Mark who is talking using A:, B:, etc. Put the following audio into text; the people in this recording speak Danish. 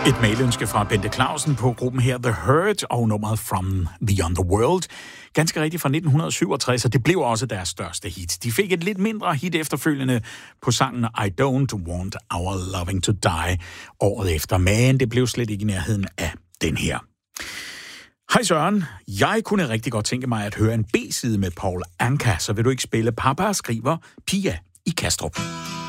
A: Et mailønske fra Bente Clausen på gruppen her The Hurt og nummeret From Beyond the World. Ganske rigtigt fra 1967, og det blev også deres største hit. De fik et lidt mindre hit efterfølgende på sangen I Don't Want Our Loving to Die året efter, men det blev slet ikke i nærheden af den her. Hej Søren, jeg kunne rigtig godt tænke mig at høre en B-side med Paul Anka, så vil du ikke spille Papa skriver Pia i Kastrup.